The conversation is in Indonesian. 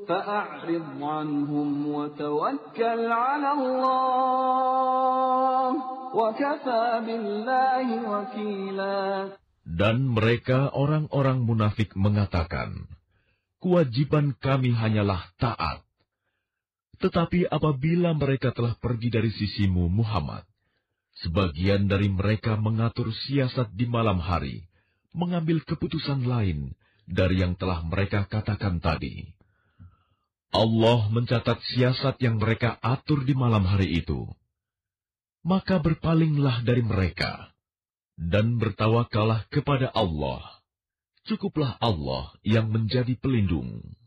فأعرض عنهم وتوكل على الله وكفى بالله وكيلا. Dan mereka orang-orang munafik mengatakan, kewajiban kami hanyalah taat. Tetapi apabila mereka telah pergi dari sisimu, Muhammad, sebagian dari mereka mengatur siasat di malam hari, mengambil keputusan lain dari yang telah mereka katakan tadi. Allah mencatat siasat yang mereka atur di malam hari itu. Maka berpalinglah dari mereka, dan bertawakallah kepada Allah. Cukuplah Allah yang menjadi pelindung.